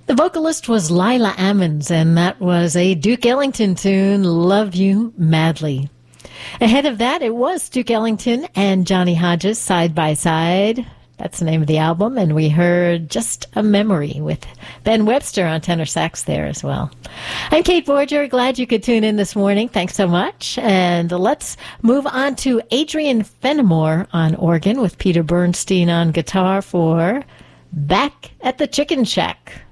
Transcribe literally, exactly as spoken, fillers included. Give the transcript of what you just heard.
The vocalist was Lila Ammons, and that was a Duke Ellington tune, Love You Madly. Ahead of that, it was Duke Ellington and Johnny Hodges, Side by Side. That's the name of the album, and we heard Just a Memory with Ben Webster on tenor sax there as well. I'm Kate Borger. Glad you could tune in this morning. Thanks so much. And let's move on to Adrian Fenimore on organ with Peter Bernstein on guitar for Back at the Chicken Shack.